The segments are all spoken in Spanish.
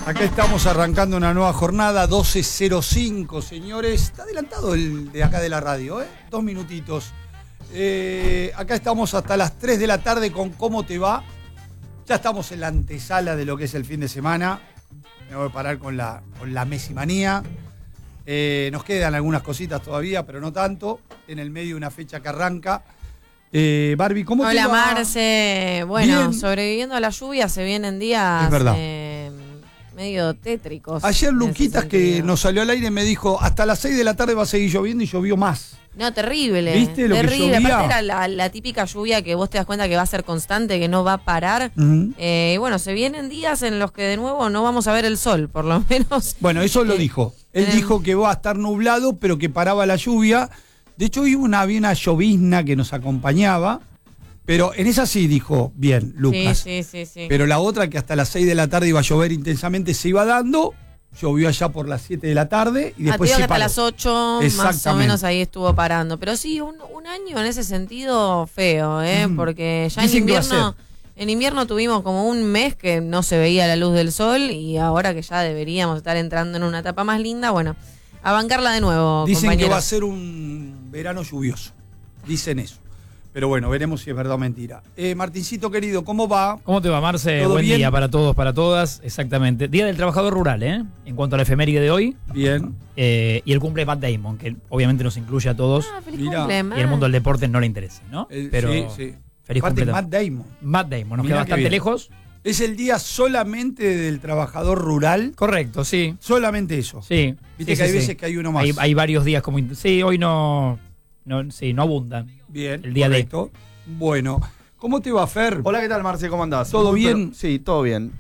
Acá estamos arrancando una nueva jornada, 12:05, señores. Está adelantado el de acá de la radio, 2 minutitos. Acá estamos hasta las 3 de la tarde con ¿Cómo te va? Ya estamos en la antesala de lo que es el fin de semana. Me voy a parar con la mesimanía. Nos quedan algunas cositas todavía, pero no tanto. En el medio de una fecha que arranca. Barbie, ¿cómo te va? Hola, Marce. Bueno, Bien. sobreviviendo a la lluvia se vienen días Es verdad. medio tétricos. Ayer en ese Luquitas, que sentido. nos salió al aire, me dijo, hasta las 6 de la tarde va a seguir lloviendo, y llovió más. No, terrible. ¿Viste lo que terrible. llovía? Aparte era la típica lluvia que vos te das cuenta que va a ser constante, que no va a parar. Ujú. Y bueno, se vienen días en los que de nuevo no vamos a ver el sol, por lo menos. Bueno, eso lo dijo. Él dijo que va a estar nublado, pero que paraba la lluvia. De hecho, hoy había una llovizna que nos acompañaba, pero en esa sí dijo bien, Lucas. Sí. Pero la otra, que hasta las 6 de la tarde iba a llover intensamente, se iba dando, llovió allá por las 7 de la tarde y Te después digo se que hasta paró. las 8 más o Exactamente. menos ahí estuvo parando. Pero sí, un año en ese sentido feo, porque ya Dicen que va a en invierno tuvimos como un mes que no se veía la luz del sol y ahora que ya deberíamos estar entrando en una etapa más linda, bueno, a bancarla de nuevo, Dicen compañeros. que va a ser un verano lluvioso. Dicen eso. Pero bueno, veremos si es verdad o mentira. Martincito querido, ¿cómo va? ¿Cómo te va, Marce? ¿Todo Buen bien? día para todos, para todas. Exactamente. Día del Trabajador Rural, ¿eh? En cuanto a la efeméride de hoy. Bien. Y el cumple de Matt Damon, que obviamente nos incluye a todos. Ah, feliz Mirá. cumple, Y el mundo del deporte no le interesa, ¿no? Pero sí. feliz Aparte, cumple. Matt Damon. Matt Damon, nos Mirá queda qué bastante bien. lejos. Es el día solamente del trabajador rural. Correcto, sí. Solamente eso. Sí. Viste Sí, que hay sí, veces sí. que hay uno más. Hay varios días como... Sí, hoy no abundan. Bien, el día de- correcto. Bueno, ¿cómo te va, Fer? Hola, ¿qué tal, Marce? ¿Cómo andás? ¿Todo bien? Sí, todo bien.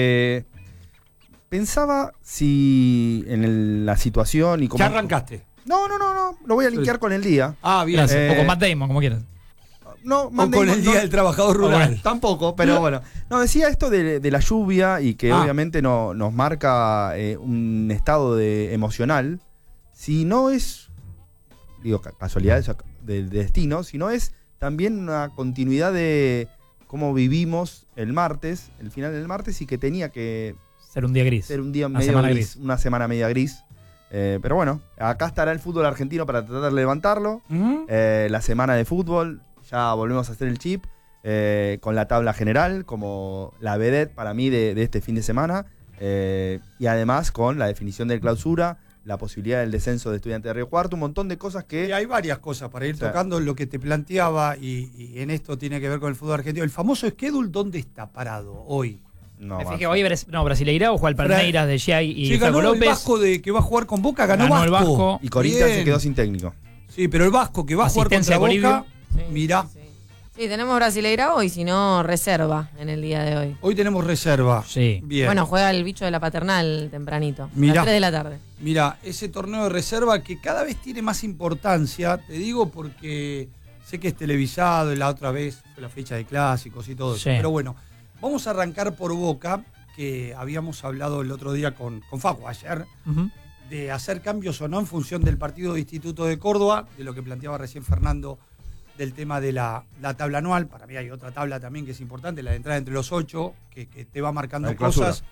Pensaba si en la situación y cómo... Ya arrancaste. No. Lo voy a linkear con el día. Ah, bien. Gracias. O Eh, con Matt Damon, como quieras. No, O con el Día del Trabajador Rural. Tampoco, pero bueno. No, decía esto de la lluvia y que Ah. obviamente nos marca un estado emocional. Si no es, digo, casualidades del destino, si no es también una continuidad de cómo vivimos el martes, el final del martes, y que tenía que Ser un día gris. ser un día Una medio semana gris, gris. una semana media gris. Pero bueno, acá estará el fútbol argentino para tratar de levantarlo. Ujú. La semana de fútbol, ya volvemos a hacer el chip con la tabla general como la vedette para mí de este fin de semana, y además con la definición de clausura, la posibilidad del descenso de Estudiantes de Río Cuarto, un montón de cosas Y que... hay varias cosas para ir Sí. tocando lo que te planteaba y en esto tiene que ver con el fútbol argentino. El famoso schedule, ¿dónde está parado hoy? No, Me Marce. fijé hoy, Brasileirao juega el Palmeiras de Giai y Sí, Flaco ganó el López. Vasco que va a jugar con Boca, ganó Ganó el Vasco. Vasco. Y Corinthians Bien. se quedó sin técnico. Sí, pero el Vasco que va a jugar Asistencia contra a Boca, Bolivia. mirá, Sí, tenemos Brasileirao y si no, reserva en el día de hoy. hoy tenemos reserva. Sí. Bien. Bueno, juega el bicho de la paternal tempranito. Mirá. A las 3 de la tarde. Mira, ese torneo de reserva que cada vez tiene más importancia, te digo porque sé que es televisado y la otra vez fue la fecha de clásicos y todo eso. Sí. Pero bueno, vamos a arrancar por Boca, que habíamos hablado el otro día con Facu ayer, Ujú. de hacer cambios o no en función del partido de Instituto de Córdoba, de lo que planteaba recién Fernando del tema de la tabla anual. Para mí hay otra tabla también que es importante, la de entrada entre los 8, que te va marcando La de clausura. cosas.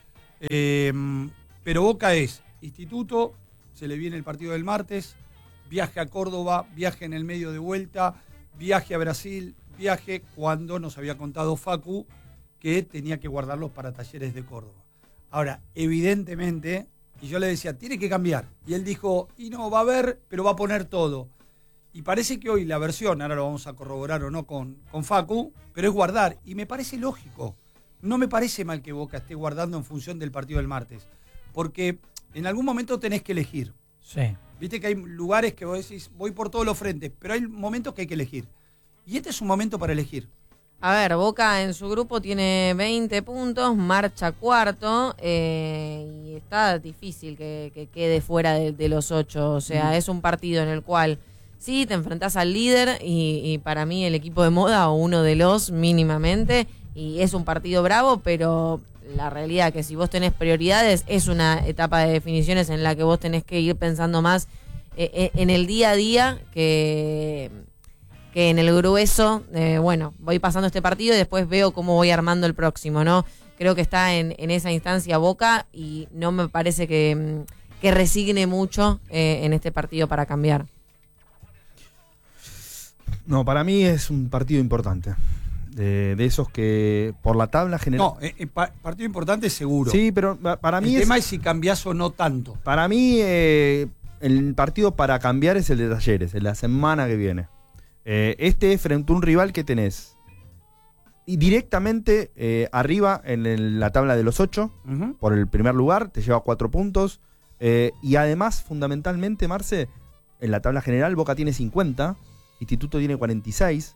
Pero Boca es Instituto, se le viene el partido del martes, viaje a Córdoba, viaje en el medio de vuelta, viaje a Brasil, viaje cuando nos había contado Facu que tenía que guardarlos para Talleres de Córdoba. Ahora, evidentemente, y yo le decía, tiene que cambiar. Y él dijo, y no, va a haber, pero va a poner todo. Y parece que hoy la versión, ahora lo vamos a corroborar o no con Facu, pero es guardar. Y me parece lógico. No me parece mal que Boca esté guardando en función del partido del martes. Porque en algún momento tenés que elegir. Sí. Viste que hay lugares que vos decís, voy por todos los frentes, pero hay momentos que hay que elegir. Y este es un momento para elegir. A ver, Boca en su grupo tiene 20 puntos, marcha cuarto y está difícil que quede fuera de los 8. O sea, es un partido en el cual sí te enfrentás al líder y para mí el equipo de moda o uno de los mínimamente, y es un partido bravo, pero la realidad que si vos tenés prioridades es una etapa de definiciones en la que vos tenés que ir pensando más en el día a día que en el grueso, bueno, voy pasando este partido y después veo cómo voy armando el próximo, ¿no? creo que está en esa instancia Boca y no me parece que resigne mucho en este partido para cambiar. No, para mí es un partido importante. De esos que por la tabla general. No, partido importante seguro. Sí, pero para mí el tema es si cambiás o no tanto. Para mí, el partido para cambiar es el de Talleres, en la semana que viene. Este es frente a un rival que tenés y directamente arriba en la tabla de los 8, por el primer lugar, te lleva 4 puntos. Y además, fundamentalmente, Marce, en la tabla general, Boca tiene 50, Instituto tiene 46.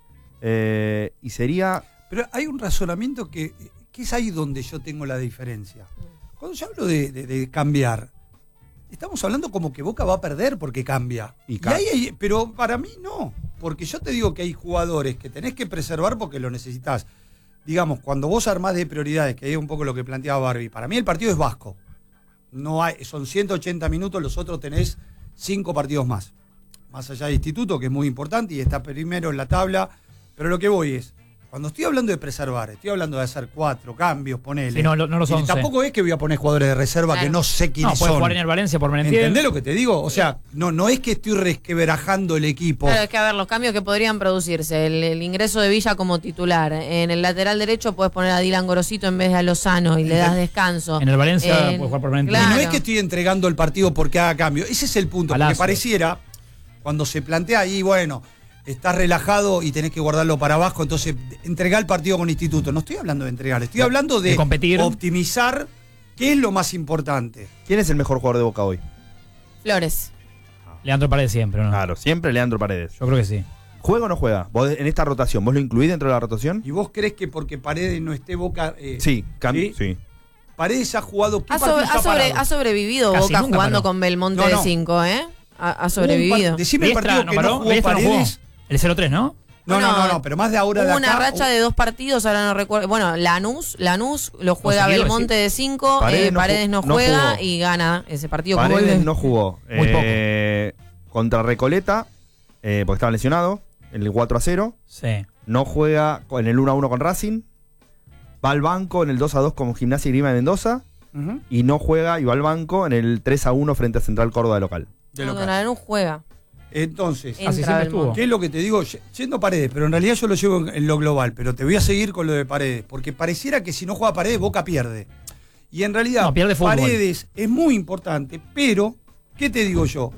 Y sería. Pero hay un razonamiento que es ahí donde yo tengo la diferencia. Cuando yo hablo de cambiar, estamos hablando como que Boca va a perder porque cambia. Pero para mí no, porque yo te digo que hay jugadores que tenés que preservar porque lo necesitas. Digamos, cuando vos armás de prioridades, que es un poco lo que planteaba Barbie, para mí el partido es Vasco. No hay, son 180 minutos, los otros tenés 5 partidos más. Más allá de Instituto, que es muy importante y está primero en la tabla. Pero lo que voy es, cuando estoy hablando de preservar, estoy hablando de hacer 4 cambios, ponele. Sí, no los 11. Tampoco es que voy a poner jugadores de reserva que no sé quiénes son. No, puede jugar en el Valencia por Merentiel. ¿Entendés lo que te digo? O sea, no es que estoy resquebrajando el equipo. Claro, es que a ver, los cambios que podrían producirse. El ingreso de Villa como titular. En el lateral derecho puedes poner a Dylan Gorosito en vez de a Lozano y le das descanso. En el Valencia puede jugar por Merentiel. Claro. Y no es que estoy entregando el partido porque haga cambio. Ese es el punto. Palazzo. Porque pareciera, cuando se plantea ahí, bueno, estás relajado y tenés que guardarlo para abajo, entonces entregar el partido con Instituto. No estoy hablando de entregar, estoy hablando de competir, optimizar, qué es lo más importante. ¿Quién es el mejor jugador de Boca hoy? Flores. Leandro Paredes siempre, ¿no? Claro, siempre Leandro Paredes. Yo creo que sí. ¿Juega o no juega? ¿Vos en esta rotación, vos lo incluís dentro de la rotación? ¿Y vos crees que porque Paredes no esté Boca... Sí. Paredes ha jugado... ¿qué Ha sobrevivido Casi Boca nunca jugando paró. con Belmonte No, de no. 5, ¿eh? Ha sobrevivido. Decime el partido que no jugó Paredes... El 0-3, ¿no? No, pero más de ahora de Hubo acá... una racha de 2 partidos, ahora no recuerdo. Bueno, Lanús lo juega seguidos, Belmonte de 5, Paredes no juega jugó. y gana ese partido. Paredes no jugó. Muy poco. Contra Recoleta, porque estaba lesionado, en el 4-0. Sí. No juega en el 1-1 con Racing. Va al banco en el 2-2 con Gimnasia y Grima de Mendoza. Y no juega y va al banco en el 3-1 frente a Central Córdoba de local. Lanús juega. Entonces, así siempre estuvo. ¿qué es lo que te digo? Yendo Paredes, pero en realidad yo lo llevo en lo global, pero te voy a seguir con lo de Paredes, porque pareciera que si no juega Paredes, Boca pierde. Y en realidad, No, pierde fútbol. Paredes es muy importante, pero, ¿qué te digo yo?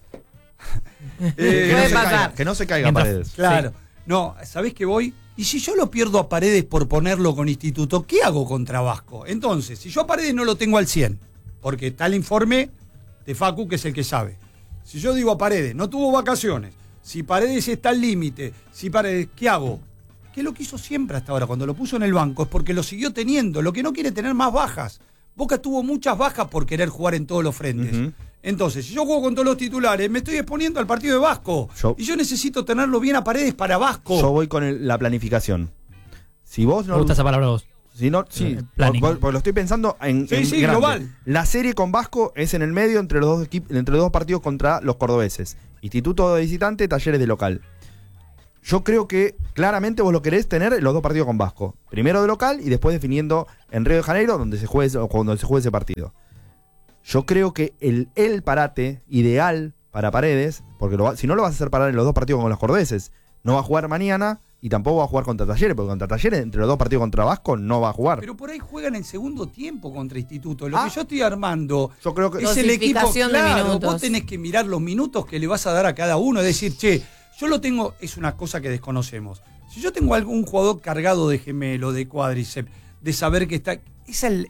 Puede pasar. Que no se caiga Mientras- Paredes. Claro. No, ¿sabés qué voy? Y si yo lo pierdo a Paredes por ponerlo con Instituto, ¿qué hago contra Vasco? Entonces, si yo a Paredes no lo tengo al 100, porque está el informe de Facu, que es el que sabe. Si yo digo a Paredes, no tuvo vacaciones, si Paredes está al límite, si Paredes, ¿qué hago? ¿Qué es lo que hizo siempre hasta ahora? Cuando lo puso en el banco es porque lo siguió teniendo, lo que no quiere tener más bajas. Boca tuvo muchas bajas por querer jugar en todos los frentes. Entonces, si yo juego con todos los titulares, me estoy exponiendo al partido de Vasco. Y yo necesito tenerlo bien a Paredes para Vasco. Yo voy con la planificación. Si vos Me no. gusta esa palabra vos. Si no, sí, El planning. porque lo estoy pensando en Sí, grande. global. La serie con Vasco es en el medio entre los dos partidos contra los cordobeses. Instituto de visitante, Talleres de local. Yo creo que claramente vos lo querés tener en los 2 partidos con Vasco. Primero de local y después definiendo en Río de Janeiro cuando se juegue ese partido. Yo creo que el parate ideal para Paredes, porque si no lo vas a hacer parar en los 2 partidos con los cordobeses, no va a jugar mañana. Y tampoco va a jugar contra Talleres, porque contra Talleres, entre los 2 partidos contra Vasco, no va a jugar. Pero por ahí juegan en segundo tiempo contra Instituto. Lo que yo estoy armando yo creo que es el equipo. Dosificación de Claro, minutos. vos tenés que mirar los minutos que le vas a dar a cada uno. Es decir, che, yo lo tengo, es una cosa que desconocemos. Si yo tengo algún jugador cargado de gemelo, de cuádriceps, de saber que está... Esa es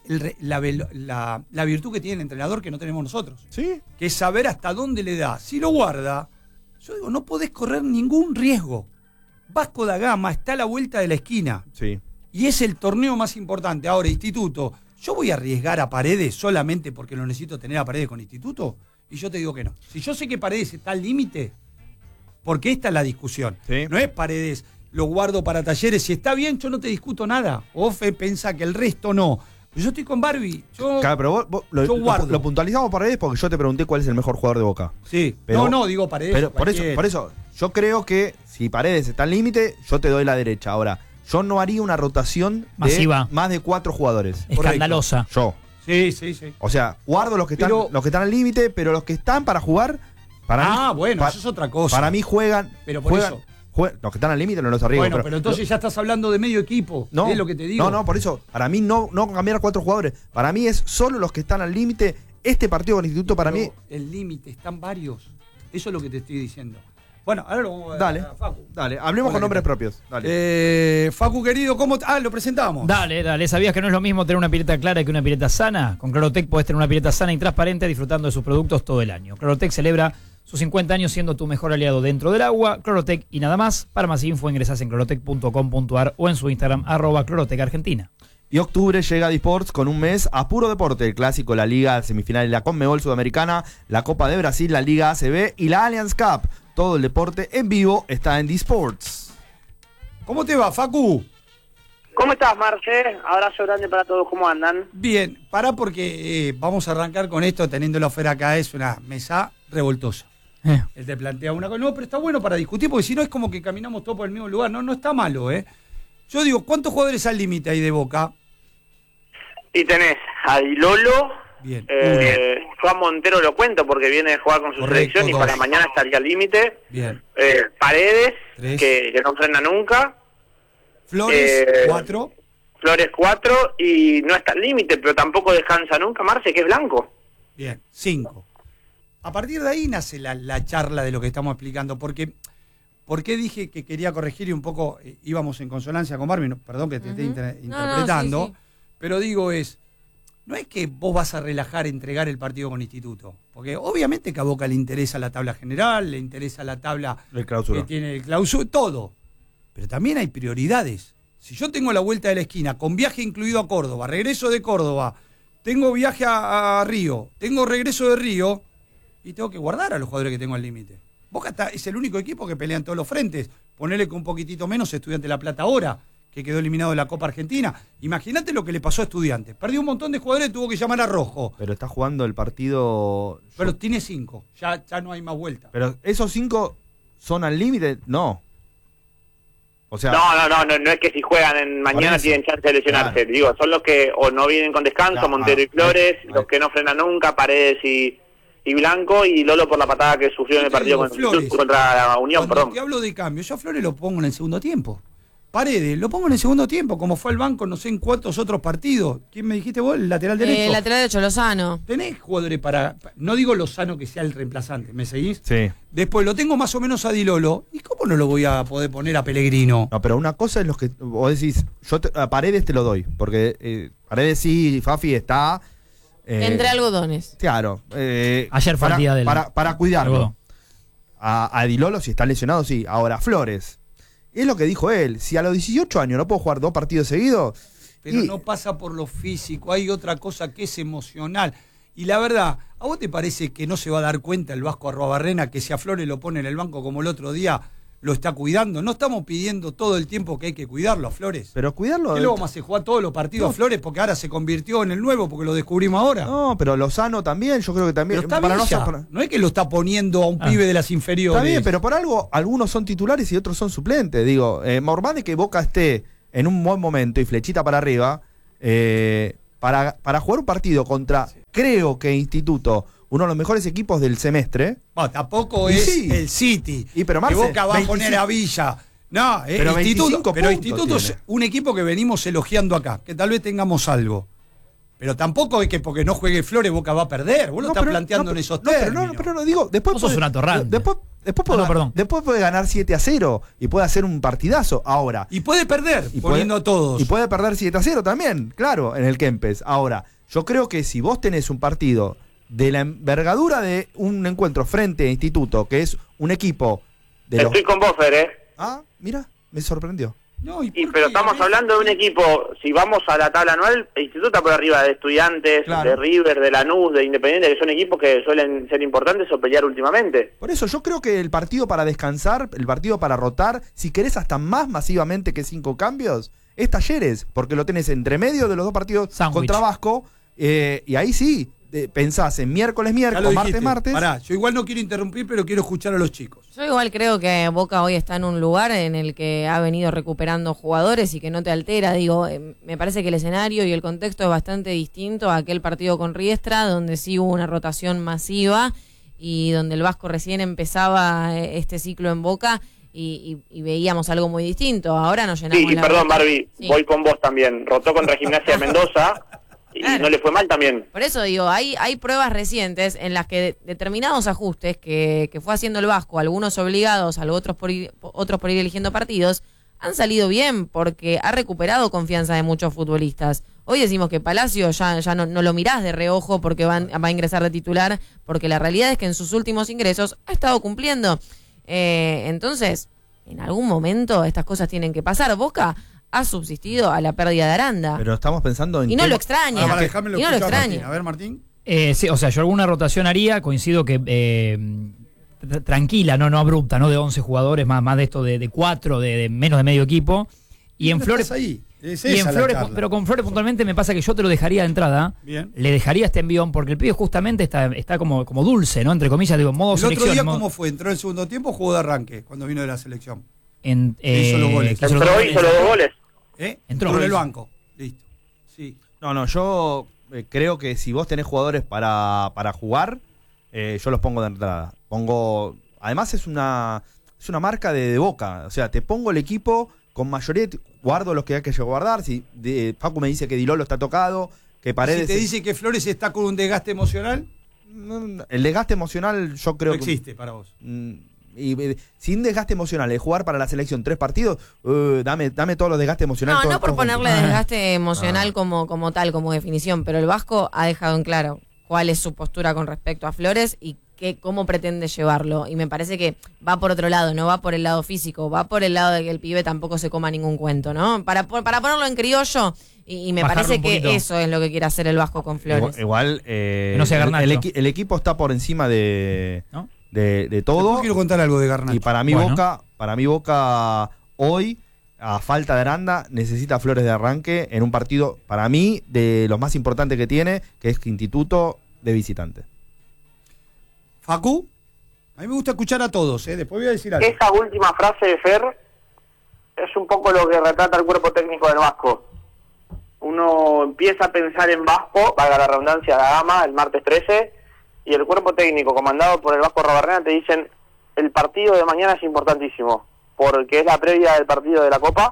la virtud que tiene el entrenador que no tenemos nosotros. Sí. Que es saber hasta dónde le da. Si lo guarda, yo digo, no podés correr ningún riesgo. Vasco da Gama está a la vuelta de la esquina. Sí. Y es el torneo más importante. Ahora, Instituto, ¿yo voy a arriesgar a Paredes solamente porque lo necesito tener a Paredes con Instituto? Y yo te digo que no. Si yo sé que Paredes está al límite, porque esta es la discusión. Sí. No es Paredes, lo guardo para Talleres. Si está bien, yo no te discuto nada. Vos pensá que el resto no. Pero yo estoy con Barbie. Claro, pero vos yo guardo. lo puntualizamos Paredes porque yo te pregunté cuál es el mejor jugador de Boca. Sí. Pero- no, digo Paredes. Pero por eso, yo creo que si Paredes está al límite, yo te doy la derecha. Ahora, yo no haría una rotación Masiva. de más de 4 jugadores. Escandalosa. Yo. Sí, sí, sí. O sea, guardo los que están, Pero- los que están al límite, pero los que están para jugar, para mí, Bueno, eso es otra cosa. para mí juegan. Pero por juegan- eso. los que están al límite no los arriesgo. Bueno, pero entonces ya estás hablando de medio equipo. no, Es lo que te digo. No, por eso, para mí no cambiar 4 jugadores. Para mí es solo los que están al límite. Este partido con el Instituto para Pero mí. el límite, están varios. Eso es lo que te estoy diciendo. Bueno, ahora lo vamos a Dale, a Facu. dale, hablemos Hola, con nombres ¿qué tal? propios. Dale. Facu, querido, ¿cómo? Lo presentamos. Dale. ¿Sabías que no es lo mismo tener una pileta clara que una pileta sana? Con Clarotec puedes tener una pileta sana y transparente disfrutando de sus productos todo el año. Clarotec celebra sus 50 años siendo tu mejor aliado dentro del agua. Clarotec y nada más. Para más info ingresás en clarotec.com.ar o en su Instagram @ClarotecArgentina. Y octubre llega a Disports con un mes a puro deporte. El clásico, la Liga Semifinal, la Conmebol Sudamericana, la Copa de Brasil, la Liga ACB y la Allianz Cup. Todo el deporte en vivo está en Disports. ¿Cómo te va, Facu? ¿Cómo estás, Marce? Abrazo grande para todos, ¿cómo andan? Bien, pará porque vamos a arrancar con esto, teniéndolo afuera acá, es una mesa revoltosa. Él te plantea una cosa, no, pero está bueno para discutir, porque si no es como que caminamos todos por el mismo lugar, no está malo, ¿eh? Yo digo, ¿cuántos jugadores al límite hay de Boca? Y tenés a Dilolo, Bien. Juan Montero lo cuento porque viene a jugar con su Correcto, selección y 2. para mañana estaría al límite. Bien. Paredes, 3. que no frena nunca. Flores, 4. Flores 4 y no está al límite, pero tampoco descansa nunca, Marce, que es blanco. Bien, 5. A partir de ahí nace la charla de lo que estamos explicando, porque ¿por qué dije que quería corregir y un poco íbamos en consonancia con Barbie? No, perdón que te esté interpretando, sí. pero digo no es que vos vas a relajar, entregar el partido con Instituto, porque obviamente que a Boca le interesa la tabla general, le interesa la tabla El clausura. que tiene el clausura, todo, pero también hay prioridades. Si yo tengo la vuelta de la esquina, con viaje incluido a Córdoba, regreso de Córdoba, tengo viaje a Río, tengo regreso de Río, y tengo que guardar a los jugadores que tengo al límite. Boca es el único equipo que pelea en todos los frentes. Ponele con un poquitito menos Estudiante de La Plata ahora, que quedó eliminado de la Copa Argentina. Imagínate lo que le pasó a Estudiantes. Perdió un montón de jugadores y tuvo que llamar a Rojo. Pero está jugando el partido. Pero tiene 5, ya no hay más vuelta. Pero esos 5 son al límite, no. O sea, No es que si juegan mañana eso. tienen chance de lesionarse. Claro. Digo, son los que o no vienen con descanso, Claro, Montero y Flores, los que no frenan nunca, Paredes y Blanco, y Lolo por la patada que sufrió en el Yo te partido digo, Flores, contra la Unión, Cuando perdón. te hablo de cambio, yo a Flores lo pongo en el segundo tiempo. Paredes, lo pongo en el segundo tiempo, como fue al banco no sé en cuántos otros partidos. ¿Quién me dijiste vos? El lateral derecho. Lateral derecho, Lozano. Tenés jugadores no digo Lozano que sea el reemplazante, ¿me seguís? sí. Después lo tengo más o menos a Dilolo. ¿Y cómo no lo voy a poder poner a Pellegrino? No, pero una cosa es los que vos decís, a Paredes te lo doy, porque Paredes sí, Fafi está. Entre algodones. Claro. Ayer fue el día del para cuidarlo. algodón. A Dilolo, si está lesionado, sí. Ahora, Flores. Es lo que dijo él. Si a los 18 años no puedo jugar 2 partidos seguidos. Pero y- no pasa por lo físico, hay otra cosa que es emocional. Y la verdad, ¿a vos te parece que no se va a dar cuenta el Vasco Arruabarrena que si a Flores lo pone en el banco como el otro día, lo está cuidando? No estamos pidiendo todo el tiempo que hay que cuidarlo a Flores. Pero cuidarlo. ¿Qué lo vamos a hacer? ¿Jugar todos los partidos No. a Flores porque ahora se convirtió en el nuevo porque lo descubrimos ahora? No, pero Lozano también, yo creo que también. Pero está Villa. No es que lo está poniendo a un pibe de las inferiores. Está bien, pero por algo, algunos son titulares y otros son suplentes. Digo, más vale que Boca esté en un buen momento y flechita para arriba, para jugar un partido contra, creo que Instituto, uno de los mejores equipos del semestre. No, tampoco Y es sí. el City. Y pero, que Marce, Boca va a poner 25. a Villa. No, Pero 25 pero puntos Instituto es tiene. un equipo que venimos elogiando acá, que tal vez tengamos algo. Pero tampoco es que porque no juegue Flores Boca va a perder. Vos lo estás planteando en esos términos. Pero no, digo, después Vos sos un atorrante. Después Perdón. puede ganar 7-0 y puede hacer un partidazo. Ahora. Y puede perder Y poniendo puede- a todos. Y puede perder 7-0 también, claro, en el Kempes. Ahora, yo creo que si vos tenés un partido de la envergadura de un encuentro frente a Instituto, que es un equipo de los... Estoy con vos, Fer, Ah, mira, me sorprendió. No, ¿y Y, por pero qué? estamos hablando de un equipo, si vamos a la tabla anual, el Instituto está por arriba de Estudiantes, Claro. de River, de Lanús, de Independiente, que son equipos que suelen ser importantes o pelear últimamente. Por eso yo creo que el partido para descansar, el partido para rotar, si querés hasta más masivamente que 5 cambios, es Talleres, porque lo tenés entre medio de los 2 partidos Sándwich. contra Vasco, y ahí sí, pensás en miércoles, Ya lo dijiste. martes. Pará, yo igual no quiero interrumpir, pero quiero escuchar a los chicos. Yo igual creo que Boca hoy está en un lugar en el que ha venido recuperando jugadores y que no te altera. Digo, me parece que el escenario y el contexto es bastante distinto a aquel partido con Riestra, donde sí hubo una rotación masiva y donde el Vasco recién empezaba este ciclo en Boca y veíamos algo muy distinto. Ahora nos llenamos Sí, y la perdón, boca. Barbie, Sí. voy con vos también. Rotó contra Gimnasia de Mendoza y Claro. no le fue mal también. Por eso digo, hay pruebas recientes en las que determinados ajustes que fue haciendo el Vasco, algunos obligados, otros por ir eligiendo partidos, han salido bien porque ha recuperado confianza de muchos futbolistas. Hoy decimos que Palacio ya no lo mirás de reojo porque va a ingresar de titular, porque la realidad es que en sus últimos ingresos ha estado cumpliendo. Entonces, en algún momento estas cosas tienen que pasar. Boca ha subsistido a la pérdida de Aranda. Pero estamos pensando en Y no lo extraña. Ahora, déjame Y no lo escuchar a Martín. extraña. A ver, Martín. Sí, o sea, yo alguna rotación haría, coincido que tranquila, no abrupta, no de 11 jugadores, más de esto de 4, de menos de medio equipo. Y en ¿Dónde Flores, estás ahí? Es y en esa la Flores, charla. pero con Flores puntualmente me pasa que yo te lo dejaría de entrada. Bien. Le dejaría este envión porque el pibe justamente está como dulce, ¿no? Entre comillas, digo, modo El otro selección. día, modo- ¿cómo fue? ¿Entró en el segundo tiempo o jugó de arranque cuando vino de la selección? hizo los goles. que hizo los Entró, goles. hizo los 2 goles. Entró. Por el banco. Listo. Sí. No, yo creo que si vos tenés jugadores para jugar, yo los pongo de entrada. Además es una marca de Boca. O sea, te pongo el equipo con mayoría, guardo los que hay que guardar. Si Facu me dice que Dilolo está tocado, que Paredes... Si te dice que Flores está con un desgaste emocional, El desgaste emocional yo creo no que... existe para vos. Sin desgaste emocional, jugar para la selección 3 partidos, dame todos los desgastes emocionales. No por ponerle desgaste emocional Ah. como tal, como definición, pero el Vasco ha dejado en claro cuál es su postura con respecto a Flores y cómo pretende llevarlo. Y me parece que va por otro lado, no va por el lado físico, va por el lado de que el pibe tampoco se coma ningún cuento, ¿no? Para ponerlo en criollo, y me Bajarlo parece un que poquito. eso es lo que quiere hacer el Vasco con Flores. Igual no sea Garnacho. el equipo está por encima de, ¿No? de todo. Después quiero contar algo de Garnacho. Y para mí Bueno. Boca hoy, a falta de Aranda, necesita Flores de arranque en un partido, para mí, de los más importantes que tiene, que es Instituto de visitante. Facu, a mí me gusta escuchar a todos, ¿eh? Después voy a decir algo. Esa última frase de Fer es un poco lo que retrata el cuerpo técnico del Vasco. Uno empieza a pensar en Vasco, valga la redundancia, la gama, el martes 13, y el cuerpo técnico comandado por el Vasco Rabarrena te dicen: el partido de mañana es importantísimo, porque es la previa del partido de la Copa,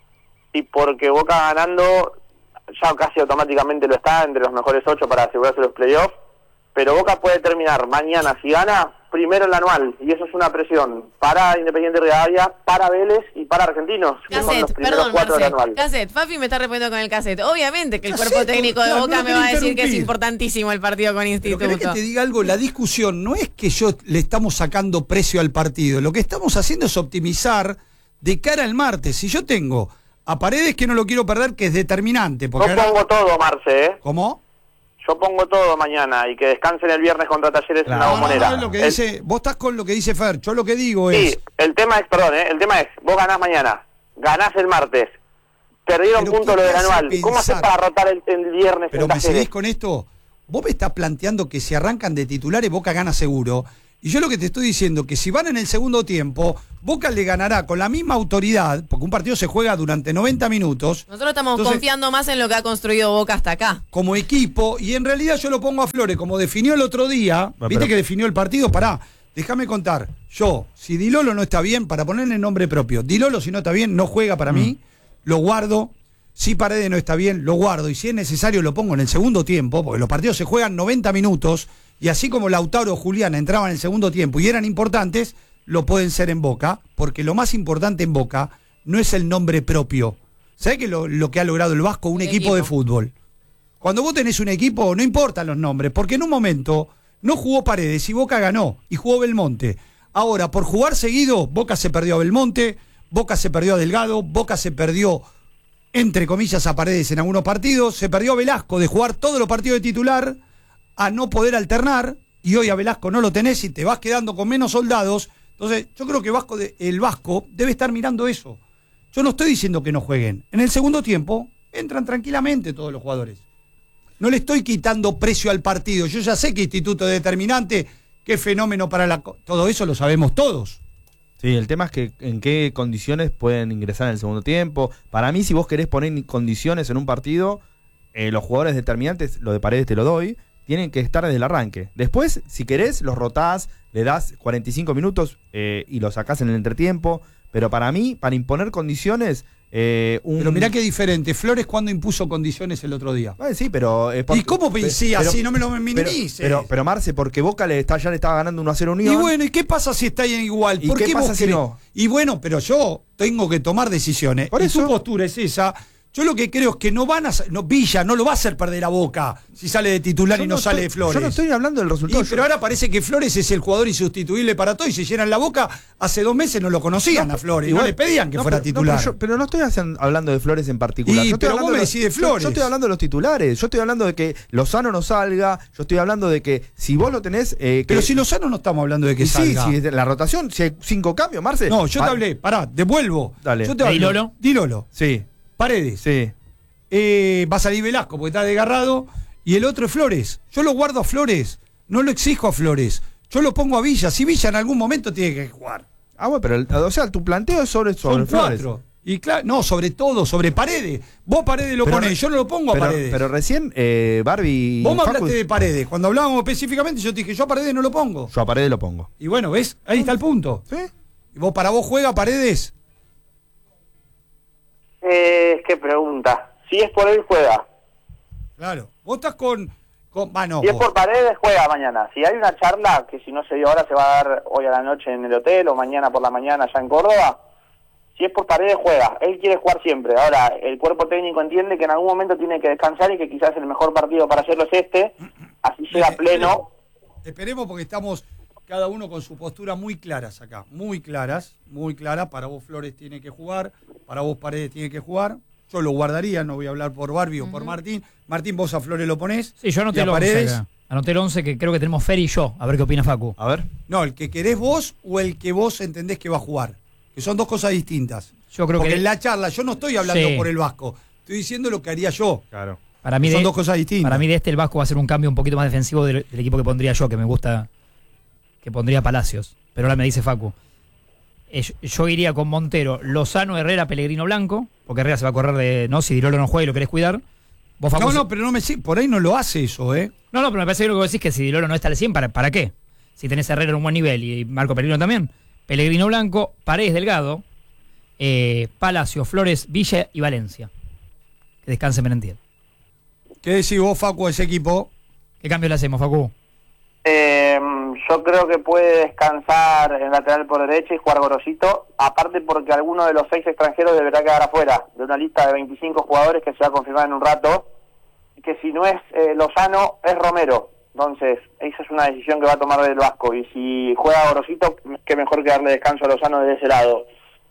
y porque Boca ganando ya casi automáticamente lo está entre los mejores 8 para asegurarse los playoffs, pero Boca puede terminar mañana, si gana, primero en la anual, y eso es una presión para Independiente Rivadavia, para Vélez y para Argentinos, que son los Cassette, primeros perdón, 4 de la Marce. anual. Cassette, Fafi me está respondiendo con el cassette. Obviamente que el cuerpo Cassette, técnico de claro, Boca no me quiero va a decir que es interrumpir. importantísimo el partido con Pero Instituto. querés que te diga algo, la discusión no es que yo le estamos sacando precio al partido, lo que estamos haciendo es optimizar de cara al martes. Si yo tengo a Paredes, que no lo quiero perder, que es determinante, porque Yo ahora- pongo todo, Marce, ¿eh? ¿Cómo? Yo pongo todo mañana, y que descansen el viernes contra Talleres en la No, Bombonera. no, es lo que dice, vos estás con lo que dice Fer, yo lo que digo es... Sí, el tema es, el tema es, vos ganás mañana, ganás el martes, perdieron Pero punto ¿qué lo te del hace anual, ¿cómo haces pensar? para rotar el viernes Pero en me Talleres? seguís con esto. Vos me estás planteando que si arrancan de titulares, Boca gana seguro. Y yo lo que te estoy diciendo, que si van en el segundo tiempo, Boca le ganará con la misma autoridad, porque un partido se juega durante 90 minutos, Nosotros estamos Entonces- confiando más en lo que ha construido Boca hasta acá. como equipo, y en realidad yo lo pongo a Flores, como definió el otro día, Bueno, viste pero- que definió el partido, pará, déjame contar. Yo, si Dilolo no está bien, para ponerle nombre propio, Dilolo si no está bien, no juega para mí, lo guardo. Si Paredes no está bien, lo guardo. Y si es necesario, lo pongo en el segundo tiempo, porque los partidos se juegan 90 minutos. Y así como Lautaro o Julián entraban en el segundo tiempo y eran importantes, lo pueden ser en Boca. Porque lo más importante en Boca no es el nombre propio. ¿Sabés que lo que ha logrado el Vasco? Un El equipo de equipo. fútbol. Cuando vos tenés un equipo, no importan los nombres. Porque en un momento no jugó Paredes y Boca ganó. Y jugó Belmonte. Ahora, por jugar seguido, Boca se perdió a Belmonte, Boca se perdió a Delgado, Boca se perdió, entre comillas, a Paredes en algunos partidos, se perdió a Velasco de jugar todos los partidos de titular, a no poder alternar, y hoy a Velasco no lo tenés y te vas quedando con menos soldados. Entonces, yo creo que el Vasco debe estar mirando eso. Yo no estoy diciendo que no jueguen. En el segundo tiempo, entran tranquilamente todos los jugadores. No le estoy quitando precio al partido. Yo ya sé que Instituto es determinante, qué fenómeno para todo eso lo sabemos todos. Sí, el tema es que en qué condiciones pueden ingresar en el segundo tiempo. Para mí, si vos querés poner condiciones en un partido, los jugadores determinantes, lo de Paredes te lo doy, tienen que estar desde el arranque. Después, si querés, los rotás, le das 45 minutos y los sacás en el entretiempo. Pero para mí, para imponer condiciones... Pero mirá qué diferente. Flores, ¿cuándo impuso condiciones el otro día? Sí, pero... ¿Y cómo pensé así? No me lo minimices. Pero Marce, porque Boca ya le estaba ganando 1-0 Unión. Y bueno, ¿y qué pasa si está igual? ¿Y qué pasa si no? Y bueno, pero yo tengo que tomar decisiones. Por eso. Su postura es esa. Yo lo que creo es que Villa no lo va a hacer perder a Boca si sale de titular y no sale de Flores. Yo no estoy hablando del resultado. Pero ahora parece que Flores es el jugador insustituible para todo y se llenan la boca. Hace 2 meses no lo conocían a Flores, igual, no le pedían que fuera titular. Pero no estoy hablando de Flores en particular. Pero vos me decís de Flores. Yo estoy hablando de los titulares. Yo estoy hablando de que Lozano no salga. Yo estoy hablando de que si vos lo tenés... pero si Lozano no estamos hablando de que salga. Sí, la rotación, si hay 5 cambios, Marce. No, yo te hablé, devuelvo. Dale. Yo te hablo. Di Lolo. Sí. Paredes. Sí. Va a salir Velasco porque está desgarrado. Y el otro es Flores. Yo lo guardo a Flores. No lo exijo a Flores. Yo lo pongo a Villa. Si Villa en algún momento tiene que jugar. Bueno, pero tu planteo es sobre Son Flores. 4. Y claro, no, sobre todo, sobre Paredes. Vos Paredes lo ponés, yo no lo pongo a Paredes. Pero recién Barbie... Vos me hablaste de Paredes. Cuando hablábamos específicamente, yo te dije, yo a Paredes no lo pongo. Yo a Paredes lo pongo. Y bueno, ¿ves? Ahí está el punto. ¿Sí? ¿Y para vos juega Paredes? Qué pregunta. Si es por él, juega. Claro. Vos estás con no, si es por Paredes, juega mañana. Si hay una charla, que si no se dio ahora, se va a dar hoy a la noche en el hotel o mañana por la mañana allá en Córdoba. Si es por Paredes, juega. Él quiere jugar siempre. Ahora, el cuerpo técnico entiende que en algún momento tiene que descansar y que quizás el mejor partido para hacerlo es este. Así llega pleno. Esperemos porque estamos cada uno con su postura muy claras acá. Muy claras. Para vos Flores tiene que jugar. Para vos Paredes tiene que jugar. Yo lo guardaría, no voy a hablar por Barbie o por Martín. Martín, vos a Flores lo ponés. Sí, yo anoté el 11 acá. Anoté el 11 que creo que tenemos Fer y yo. A ver qué opina Facu. A ver. No, el que querés vos o el que vos entendés que va a jugar. Que son dos cosas distintas. Yo creo porque que... en la charla yo no estoy hablando por el Vasco. Estoy diciendo lo que haría yo. Claro. Para mí son dos cosas distintas. Para mí el Vasco va a ser un cambio un poquito más defensivo del equipo que pondría yo, que me gusta, que pondría Palacios. Pero ahora me dice Facu. Yo iría con Montero, Lozano, Herrera, Pellegrino, Blanco, porque Herrera se va a correr si Di Lolo no juega y lo querés cuidar. Vos, Facu, pero por ahí no lo hace eso, No, pero me parece que lo que vos decís es que si Di Lolo no está al 100, ¿para qué? Si tenés a Herrera en un buen nivel y Marco Pellegrino también. Pellegrino, Blanco, Paredes, Delgado, Palacios, Flores, Villa y Valencia. Que descanse Merentiel. ¿Qué decís vos, Facu, a ese equipo? ¿Qué cambios le hacemos, Facu? Yo creo que puede descansar en lateral por derecha y jugar Gorosito, aparte porque alguno de los 6 extranjeros deberá quedar afuera de una lista de 25 jugadores que se va a confirmar en un rato, que si no es Lozano, es Romero. Entonces, esa es una decisión que va a tomar del Vasco, y si juega Gorosito, qué mejor que darle descanso a Lozano desde ese lado.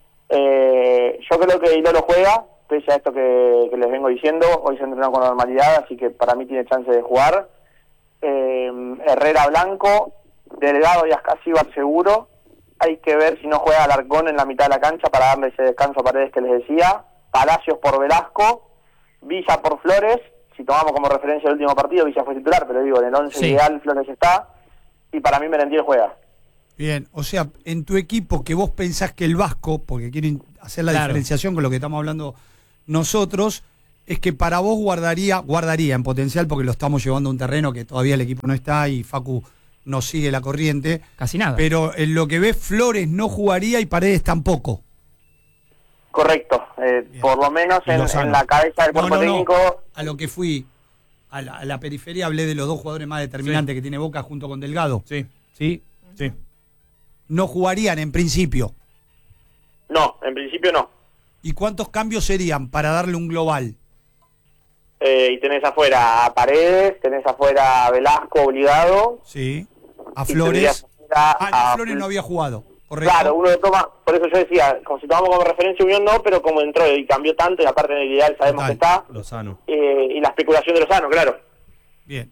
Yo creo que Di Lolo juega, pese a esto que les vengo diciendo. Hoy se entrenó con normalidad, así que para mí tiene chance de jugar. Herrera, Blanco, Delgado y Ascasíbar seguro. Hay que ver si no juega Alarcón en la mitad de la cancha para darle ese descanso a Paredes que les decía. Palacios por Velasco, Villa por Flores. Si tomamos como referencia el último partido, Villa fue titular, pero digo, en el 11 ideal Flores está. Y para mí Merentiel juega. Bien, o sea, en tu equipo que vos pensás que el Vasco, porque quieren hacer la diferenciación con lo que estamos hablando nosotros, es que para vos guardaría en potencial, porque lo estamos llevando a un terreno que todavía el equipo no está y Facu no sigue la corriente. Casi nada. Pero en lo que ves, Flores no jugaría y Paredes tampoco. Correcto. Por lo menos en la cabeza del cuerpo técnico. A lo que fui, a la periferia, hablé de los dos jugadores más determinantes que tiene Boca junto con Delgado. Sí. No jugarían en principio. No, en principio no. ¿Y cuántos cambios serían para darle un global? Y tenés afuera a Paredes, tenés afuera a Velasco obligado. Sí. A Flores. Flores no había jugado. Correcto. Claro, uno lo toma, por eso yo decía, como si tomamos como referencia Unión no, pero como entró y cambió tanto, y aparte en el ideal sabemos que está. Lozano. Y la especulación de Lozano, claro. Bien.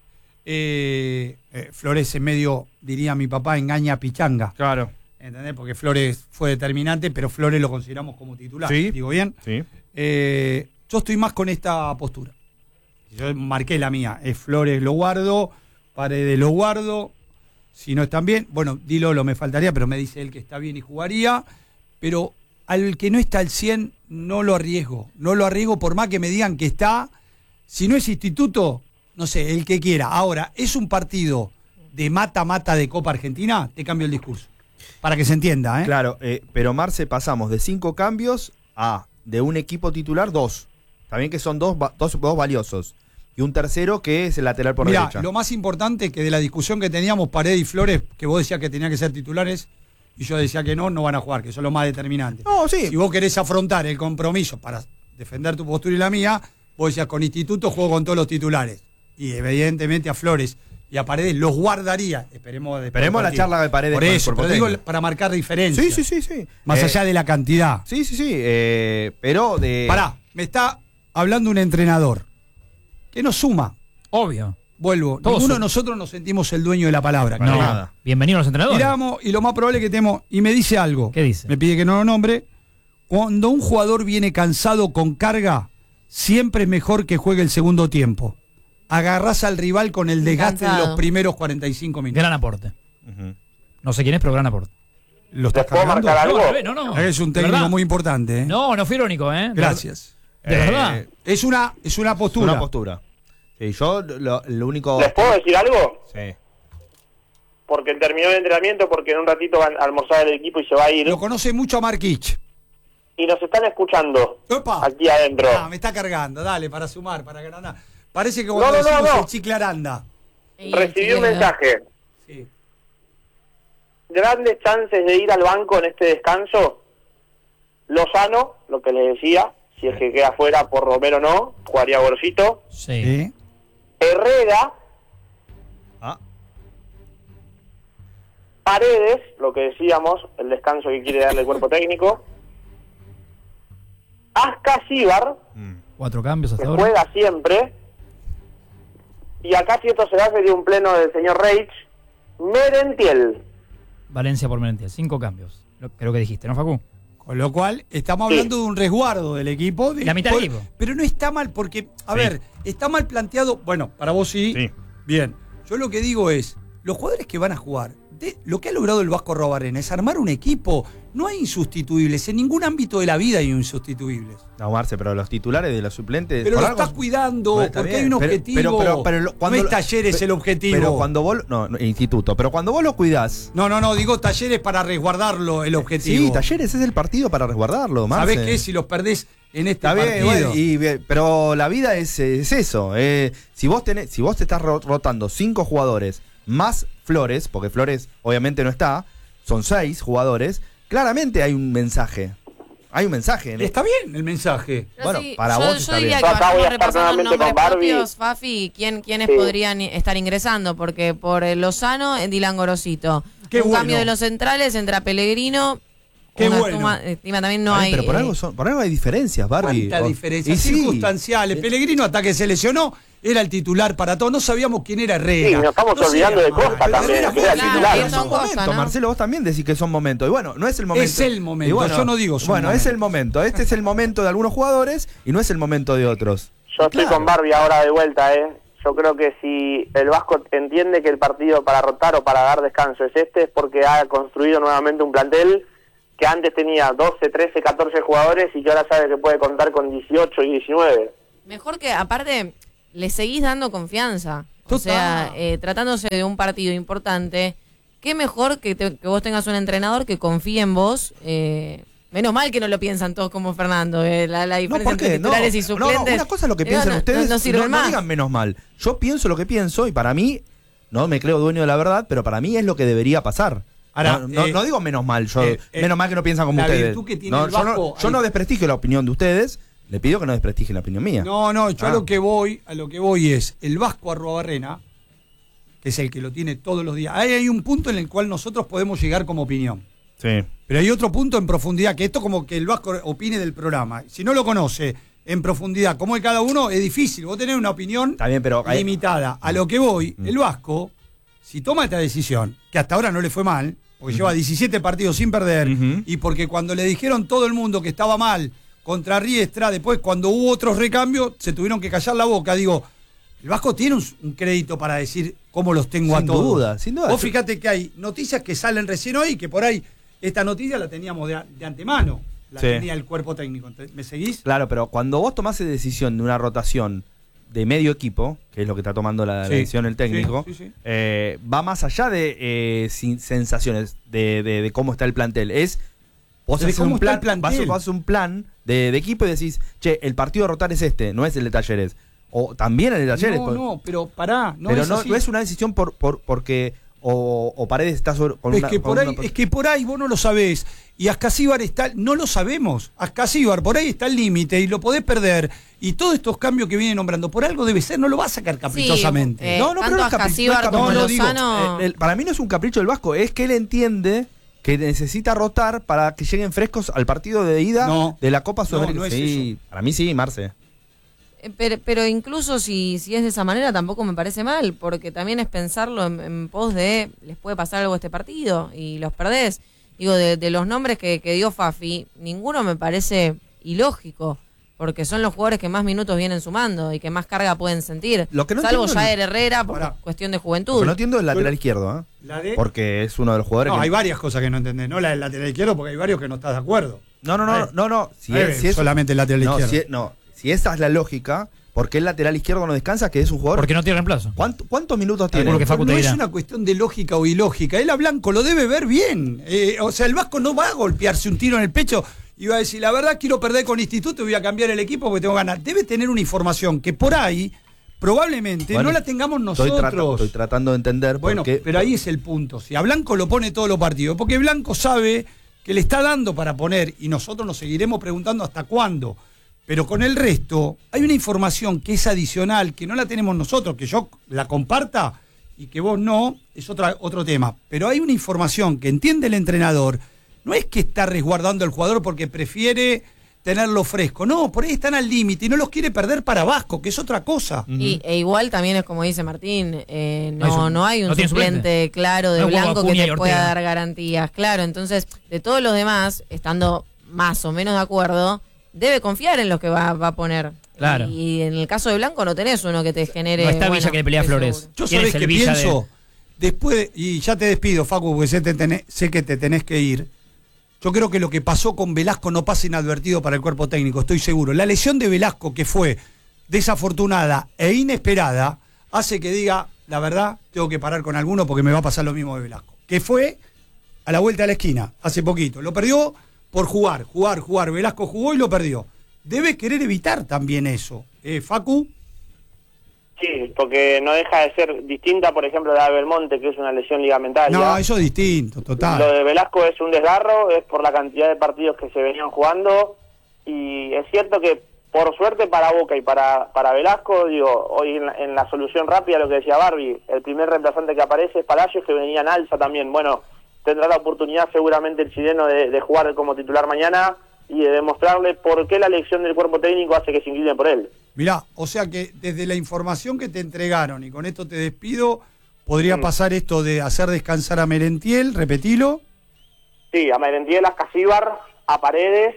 Flores en medio, diría mi papá, engaña a Pichanga. Claro. ¿Entendés? Porque Flores fue determinante, pero Flores lo consideramos como titular. Sí. ¿Digo bien? Sí. Yo estoy más con esta postura. Yo marqué la mía. Es Flores, lo guardo. Paredes, lo guardo. Si no están bien, bueno, Di Lolo me faltaría, pero me dice él que está bien y jugaría. Pero al que no está al 100, no lo arriesgo. No lo arriesgo por más que me digan que está. Si no es Instituto, no sé, el que quiera. Ahora, ¿es un partido de mata-mata de Copa Argentina? Te cambio el discurso. Para que se entienda, ¿eh? Claro, pero Marce, pasamos de 5 cambios a de un equipo titular 2. También que son dos valiosos. Y un tercero que es el lateral por Mirá, derecha. lo más importante que de la discusión que teníamos, Paredes y Flores, que vos decías que tenían que ser titulares, y yo decía que no van a jugar, que son los más determinantes. No, sí. Si vos querés afrontar el compromiso para defender tu postura y la mía, vos decías, con Instituto juego con todos los titulares. Y evidentemente a Flores y a Paredes los guardaría. Esperemos la charla de Paredes por con el eso, cuerpo pero digo técnico. para marcar diferencias. Sí. Más allá de la cantidad. Sí. Pero de... Pará, me está hablando un entrenador que nos suma. Obvio. Vuelvo. Todos Ninguno son- de nosotros nos sentimos el dueño de la palabra. Para No, nada. bienvenidos los entrenadores. Miramos y lo más probable es que tenemos. Y me dice algo. ¿Qué dice? Me pide que no lo nombre. Cuando un jugador viene cansado con carga, siempre es mejor que juegue el segundo tiempo. Agarrás al rival con el desgaste de Cansado. los primeros 45 minutos. Gran aporte. Ujú. No sé quién es, pero gran aporte. ¿Lo estás ¿Les puedo cargando? marcar algo? No, al revés, no. Es un De técnico verdad. muy importante. ¿eh? No fui irónico, ¿eh? Gracias. De verdad. Es una postura. Una postura. Sí, yo lo único... ¿Les puedo decir algo? Sí. Porque terminó el entrenamiento, porque en un ratito van a almorzar el equipo y se va a ir. Lo conoce mucho a Marquich. Y nos están escuchando ¡Opa! aquí adentro. Ah, me está cargando. Dale, para sumar, para ganar. Parece que No, cuando no, decimos no. el chicle aranda. Recibí un mensaje. Sí. Grandes chances de ir al banco en este descanso. Lozano, lo que les decía, si es que queda fuera por Romero no, jugaría Gorosito. Sí. Sí. Herrera, Ah, Paredes, lo que decíamos, el descanso que quiere darle el cuerpo técnico. Ascasíbar, 4 cambios hasta que ahora. juega siempre. Y acá si esto se da sería un pleno del señor Reich. Merentiel. Valencia por Merentiel. 5 cambios. Creo que dijiste, ¿no, Facu? Con lo cual, estamos Sí. hablando de un resguardo del equipo. La mitad del equipo. Pero no está mal, porque, a Sí. ver, está mal planteado. Bueno, para vos sí. Sí. Bien. Yo lo que digo es, los jugadores que van a jugar, lo que ha logrado el Vasco Arruabarrena es armar un equipo. No hay insustituibles. En ningún ámbito de la vida hay insustituibles. no, Marce, pero los titulares de los suplentes... Pero por lo algo- estás cuidando, Bueno, está porque bien, hay un pero- objetivo. pero cuando no es Talleres el objetivo. Pero cuando vos... No, Instituto. Pero cuando vos lo cuidás... No, digo Talleres para resguardarlo el objetivo. Sí, Talleres es el partido para resguardarlo, Marce. ¿Sabés qué? Si los perdés en este Está bien, partido. bueno, pero la vida es eso. Si vos te estás rotando 5 jugadores más Flores, porque Flores obviamente no está, son 6 jugadores, claramente hay un mensaje. Hay un mensaje. Está bien el mensaje. Pero Bueno, sí, para yo, vos yo está diría bien. que Yo acá voy vamos a estar repasando nuevamente nombres con Barbie. propios, Fafi, ¿quiénes Sí. podrían estar ingresando? Porque por Lozano, Dylan Gorosito. Qué un bueno. cambio de los centrales, entra Pellegrino. Qué una bueno. Encima también no Ay, hay... pero por algo hay diferencias, Barbie. ¿Cuánta diferencia? Y sí. Circunstanciales. Pellegrino, hasta que se lesionó, era el titular para todos. No sabíamos quién era Herrera. Sí, nos estamos olvidando sea de Costa mal, pero también, Herrera que era juega el final. titular. Pero Son son cosas, momentos, ¿no? Marcelo, vos también decís que son momentos. Y bueno, no es el momento. Es el momento, Y bueno, yo no digo son Bueno, es momentos. el momento. Este es el momento de algunos jugadores y no es el momento de otros. Yo estoy Claro. con Barbie ahora de vuelta, Yo creo que si el Vasco entiende que el partido para rotar o para dar descanso es es porque ha construido nuevamente un plantel que antes tenía 12, 13, 14 jugadores y que ahora sabe que puede contar con 18 y 19. Mejor que, aparte, le seguís dando confianza. O Total. sea, tratándose de un partido importante, qué mejor que vos tengas un entrenador que confíe en vos. Menos mal que no lo piensan todos como Fernando. La diferencia ¿por qué? entre titulares y No, suplentes. una cosa es lo que piensan no, ustedes. No sirven no más. digan menos mal. Yo pienso lo que pienso y para mí, no me creo dueño de la verdad, pero para mí es lo que debería pasar. Ahora, no digo menos mal, menos mal que no piensan como la ustedes. virtud que tiene No, el yo Vasco, yo no ahí- desprestigio la opinión de ustedes, le pido que no desprestigien la opinión mía. No, yo Ah. a lo que voy es el Vasco Arruabarrena, que es el que lo tiene todos los días. Ahí hay un punto en el cual nosotros podemos llegar como opinión. Sí. Pero hay otro punto en profundidad, que esto como que el Vasco opine del programa. Si no lo conoce en profundidad, como es cada uno, es difícil. Vos tenés una opinión Está bien, pero hay- limitada. A lo que voy, el Vasco, si toma esta decisión, que hasta ahora no le fue mal, porque lleva 17 partidos sin perder, Ujú. y porque cuando le dijeron todo el mundo que estaba mal contra Riestra, después cuando hubo otros recambios, se tuvieron que callar la boca. Digo, El Vasco tiene un crédito para decir cómo los tengo a todos. Sin duda. Vos fíjate que hay noticias que salen recién hoy, que por ahí esta noticia la teníamos de antemano. La tenía el cuerpo técnico. ¿Me seguís? Claro, pero cuando vos tomás la decisión de una rotación de medio equipo, que es lo que está tomando la decisión el técnico, va más allá de sensaciones de cómo está el plantel. Vos haces un plan, vas un plan de equipo y decís, che, el partido a rotar es este, no es el de Talleres. O también el de Talleres. No, pero pará. No es una decisión porque o Paredes está sobre... Es que por ahí vos no lo sabés. Y Ascasíbar no lo sabemos. Ascasíbar, por ahí está el límite y lo podés perder. Y todos estos cambios que viene nombrando, por algo debe ser, no lo va a sacar caprichosamente. Pero no es Ascasíbar como Lozano. Para mí no es un capricho del Vasco, es que él entiende que necesita rotar para que lleguen frescos al partido de ida de la Copa Sudamericana. No es eso. Para mí sí, Marce. Pero incluso si es de esa manera tampoco me parece mal, porque también es pensarlo en pos de les puede pasar algo a este partido y los perdés. Digo, de los nombres que dio Fafi, ninguno me parece ilógico, porque son los jugadores que más minutos vienen sumando y que más carga pueden sentir. Salvo Jair Herrera por cuestión de juventud. Lo que no entiendo es el lateral izquierdo, porque es uno de los jugadores hay varias cosas que no entendés, no la del lateral izquierdo, porque hay varios que no estás de acuerdo. No. Si es solamente el lateral izquierdo. Si esa es la lógica, ¿por qué el lateral izquierdo no descansa? Que es un jugador. Porque no tiene reemplazo. ¿Cuántos minutos tiene? No es una cuestión de lógica o ilógica. Él a Blanco lo debe ver bien. O sea, el Vasco no va a golpearse un tiro en el pecho y va a decir, la verdad quiero perder con Instituto y voy a cambiar el equipo porque tengo ganas. Debe tener una información que por ahí probablemente no la tengamos nosotros. Estoy tratando de entender. Pero ahí es el punto. Si a Blanco lo pone todos los partidos, porque Blanco sabe que le está dando para poner y nosotros nos seguiremos preguntando hasta cuándo. Pero con el resto, hay una información que es adicional, que no la tenemos nosotros, que yo la comparta y que vos no, es otro tema. Pero hay una información que entiende el entrenador, no es que está resguardando al jugador porque prefiere tenerlo fresco, no, por ahí están al límite y no los quiere perder para Vasco, que es otra cosa. E igual también es como dice Martín, no hay un suplente claro de Blanco que te pueda dar garantías. Claro, entonces, de todos los demás, estando más o menos de acuerdo, debe confiar en lo que va a poner. Claro. Y en el caso de Blanco no tenés uno que te genere... No está Villa que le pelea Flores. Yo sabés que pienso, después, y ya te despido, Facu, porque sé que te tenés que ir. Yo creo que lo que pasó con Velasco no pasa inadvertido para el cuerpo técnico, estoy seguro. La lesión de Velasco, que fue desafortunada e inesperada, hace que diga, la verdad, tengo que parar con alguno porque me va a pasar lo mismo de Velasco. Que fue a la vuelta de la esquina, hace poquito. Lo perdió por jugar. Velasco jugó y lo perdió. Debe querer evitar también eso. ¿Facu? Sí, porque no deja de ser distinta, por ejemplo, la de Belmonte, que es una lesión ligamentaria. No, eso es distinto, total. Lo de Velasco es un desgarro, es por la cantidad de partidos que se venían jugando, y es cierto que, por suerte para Boca y para Velasco, digo, hoy en la solución rápida, lo que decía Barbie, el primer reemplazante que aparece es Palacios, que venía en alza también. Bueno, tendrá la oportunidad seguramente el chileno de jugar como titular mañana y de demostrarle por qué la elección del cuerpo técnico hace que se incline por él. Mirá, o sea que desde la información que te entregaron, y con esto te despido, podría pasar esto de hacer descansar a Merentiel, repetilo. Sí, a Merentiel, a Ascasíbar, a Paredes,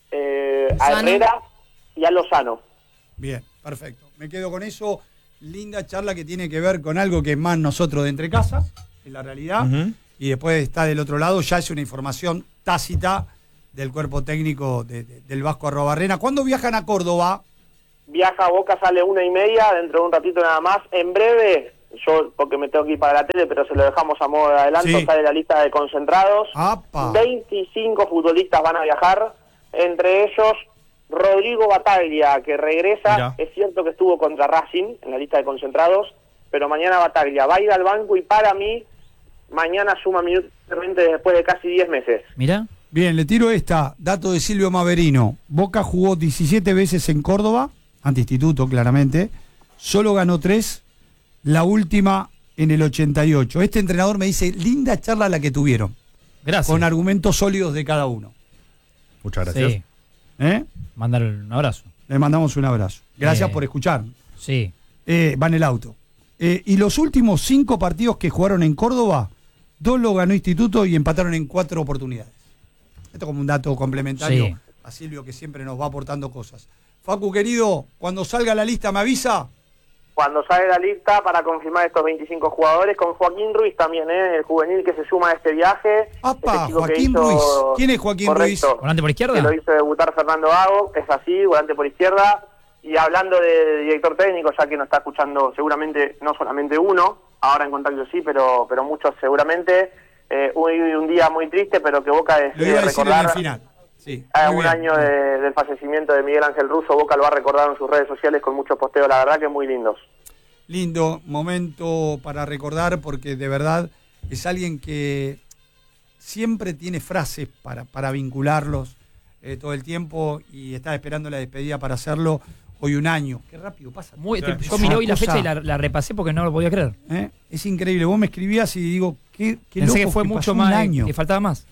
a Herrera y a Lozano. Bien, perfecto. Me quedo con eso. Linda charla que tiene que ver con algo que es más nosotros de entre casas, en la realidad. Y después está del otro lado, ya es una información tácita del cuerpo técnico del Vasco Arrobarrena. ¿Cuándo viajan a Córdoba? Viaja a Boca, sale 1:30, dentro de un ratito nada más. En breve, yo porque me tengo que ir para la tele, pero se lo dejamos a modo de adelanto, sale la lista de concentrados. ¡Apa! 25 futbolistas van a viajar, entre ellos Rodrigo Bataglia, que regresa. Mirá. Es cierto que estuvo contra Racing en la lista de concentrados, pero mañana Bataglia va a ir al banco y para mí mañana suma minutos después de casi 10 meses. Mira. Bien, le tiro esta, dato de Silvio Maverino. Boca jugó 17 veces en Córdoba, ante Instituto claramente, solo ganó 3, la última en el 88. Este entrenador me dice, linda charla la que tuvieron. Gracias. Con argumentos sólidos de cada uno. Muchas gracias. Sí. Mandarle un abrazo. Le mandamos un abrazo. Gracias por escuchar. Sí. Va en el auto. Y los últimos 5 partidos que jugaron en Córdoba, 2 lo ganó Instituto y empataron en 4 oportunidades. Esto como un dato complementario a Silvio, que siempre nos va aportando cosas. Facu, querido, cuando salga la lista, ¿me avisa? cuando sale la lista para confirmar estos 25 jugadores, con Joaquín Ruiz también, el juvenil que se suma a este viaje. ¡Apa! Chico que Joaquín hizo- Ruiz. ¿Quién es Joaquín Correcto. Ruiz? ¿Volante por izquierda? Que lo hizo debutar Fernando Gago, es así, volante por izquierda. Y hablando de director técnico, ya que nos está escuchando seguramente no solamente uno, ahora en contacto sí, pero muchos seguramente, un día muy triste, pero que Boca Lo decide iba a decir en el recordar. final. Sí, A muy un bien. año del fallecimiento de Miguel Ángel Russo, Boca lo ha recordado en sus redes sociales con muchos posteos, la verdad que muy lindos. Lindo momento para recordar porque de verdad es alguien que siempre tiene frases para vincularlos todo el tiempo y estaba esperando la despedida para hacerlo. Hoy un año. Qué rápido pasa. Yo miré hoy la fecha y la repasé porque no lo podía creer. Es increíble. Vos me escribías y digo, qué Pensé loco que fue que mucho pasó más, un año. que faltaba más.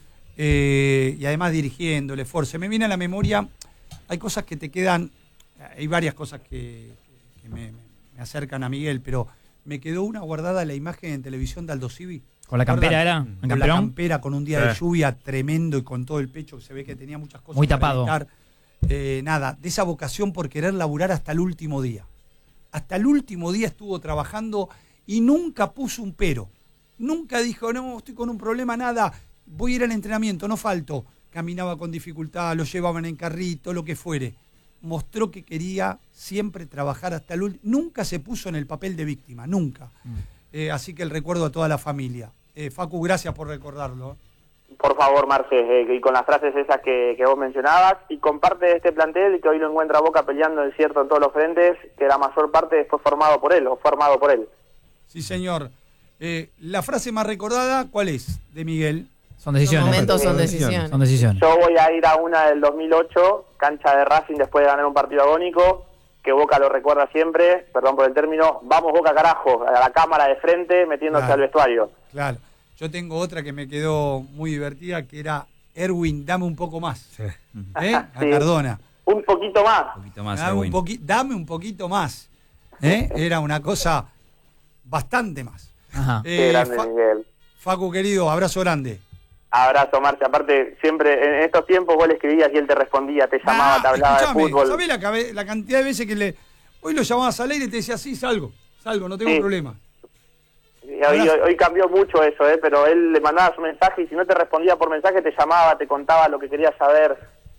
Y además dirigiendo, el esfuerzo. Se me viene a la memoria, hay cosas que te quedan, hay varias cosas que me acercan a Miguel, pero me quedó una guardada la imagen en televisión de Aldo Civi. ¿Con la campera era? Con ¿En la camperón? campera, con un día de lluvia tremendo y con todo el pecho, que se ve que tenía muchas cosas Muy para tapado. evitar. Nada, de esa vocación por querer laburar hasta el último día. Hasta el último día estuvo trabajando y nunca puso un pero. Nunca dijo, no, estoy con un problema, nada, voy a ir al entrenamiento, no falto. Caminaba con dificultad, lo llevaban en carrito, lo que fuere. Mostró que quería siempre trabajar hasta el último. Nunca se puso en el papel de víctima, nunca. Así que el recuerdo a toda la familia. Facu, gracias por recordarlo. Por favor, Marce, y con las frases esas que vos mencionabas, y con parte de este plantel que hoy lo encuentra Boca peleando en cierto en todos los frentes, que la mayor parte fue formado por él, o formado por él. Sí, señor. La frase más recordada, ¿cuál es? De Miguel. Son decisiones. Los momentos son decisiones. Son decisiones. Yo voy a ir a una del 2008, cancha de Racing después de ganar un partido agónico, que Boca lo recuerda siempre, perdón por el término, vamos Boca carajo, a la cámara de frente metiéndose al vestuario. Claro. Yo tengo otra que me quedó muy divertida, que era Erwin, dame un poco más. Sí. A Sí. Cardona. Un poquito más. Un poquito más, Dame Erwin. dame un poquito más. Era una cosa bastante más. Ajá. Qué grande, Miguel. Facu, querido, abrazo grande. Abrazo, Marce. Aparte, siempre en estos tiempos vos le escribías y él te respondía, te llamaba, te hablaba de escuchame, fútbol. ¿sabés la cantidad de veces que hoy lo llamabas al aire y te decía, sí, salgo, no tengo Sí. problema? Y hoy cambió mucho eso, pero él le mandaba su mensaje y si no te respondía por mensaje te llamaba, te contaba lo que quería saber.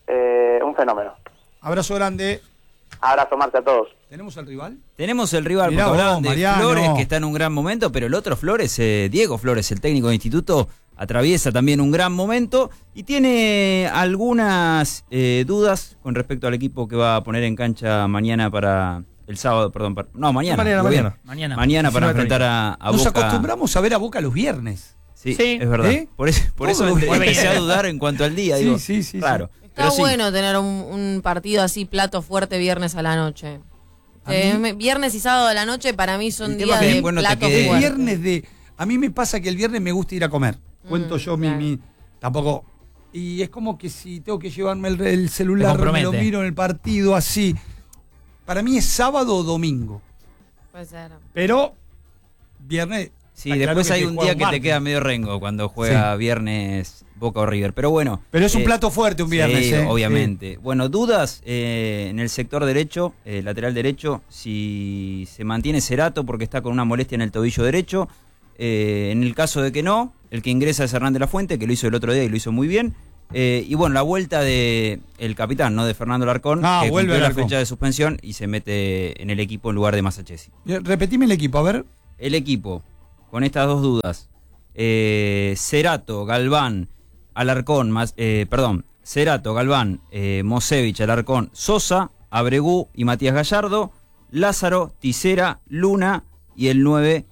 Un fenómeno. Abrazo grande. Abrazo, Marce, a todos. ¿Tenemos al rival? Tenemos el rival, Mirá porque vos, hablaban de Mariano. Flores, que está en un gran momento, pero el otro Flores, Diego Flores, el técnico de instituto, atraviesa también un gran momento y tiene algunas dudas con respecto al equipo que va a poner en cancha mañana para el sábado, perdón, mañana. Mañana para enfrentar a Nos Boca. acostumbramos a ver a Boca los viernes. Sí, Sí. es verdad. ¿Eh? Por eso Todos los empecé días. a dudar en cuanto al día. Sí, digo, sí. claro. Está Pero sí, bueno tener un partido así, plato fuerte, viernes a la noche. A mí- Viernes y sábado a la noche para mí son El tema días que de después no te plato quede- El fuerte. viernes a mí me pasa que el viernes me gusta ir a comer. Cuento yo claro. tampoco. Y es como que si tengo que llevarme el celular, Te compromete. me lo miro en el partido así. Para mí es sábado o domingo. Puede ser. Pero viernes. sí, está claro después que hay te un juega día que te martes. queda medio rengo cuando juega viernes Boca o River. Pero bueno. Pero es un plato fuerte un viernes. Sí, ¿eh? obviamente. Bueno, dudas en el sector derecho, lateral derecho, si se mantiene Cerato porque está con una molestia en el tobillo derecho. En el caso de que no, el que ingresa es Hernán de la Fuente, que lo hizo el otro día y lo hizo muy bien. Y bueno, la vuelta de el capitán, ¿no? De Fernando Larcón, que vuelve cumplió la Alarcón. fecha de suspensión y se mete en el equipo en lugar de Masachesi. Repetime el equipo, a ver. El equipo, con estas dos dudas, Cerato, Galván, Alarcón, Cerato, Galván, Mosevich, Alarcón, Sosa, Abregú y Matías Gallardo, Lázaro, Tisera, Luna y el 9,